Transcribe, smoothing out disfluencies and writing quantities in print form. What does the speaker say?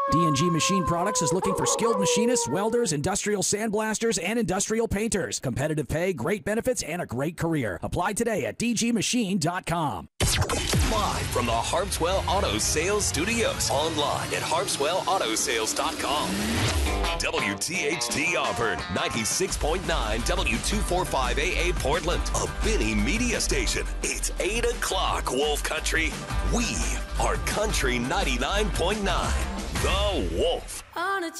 D&G Machine Products is looking for skilled machinists, welders, industrial sandblasters, and industrial painters. Competitive pay, great benefits, and a great career. Apply today at dgmachine.com. Live from the Harpswell Auto Sales Studios. Online at harpswellautosales.com. WTHT Auburn, 96.9 W245AA Portland. A Benny Media Station. It's 8 o'clock, Wolf Country. We are Country 99.9. The Wolf.